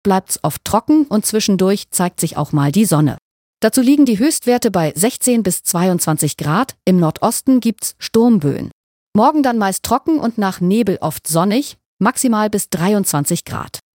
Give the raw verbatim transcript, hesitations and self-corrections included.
bleibt's oft trocken und zwischendurch zeigt sich auch mal die Sonne. Dazu liegen die Höchstwerte bei sechzehn bis zweiundzwanzig Grad, im Nordosten gibt's Sturmböen. Morgen dann meist trocken und nach Nebel oft sonnig, maximal bis dreiundzwanzig Grad.